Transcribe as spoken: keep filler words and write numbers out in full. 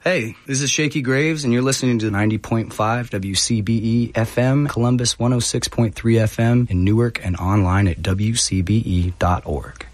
Hey, this is Shaky Graves, and you're listening to ninety point five W C B E F M, Columbus one oh six point three F M in Newark, and online at W C B E dot org.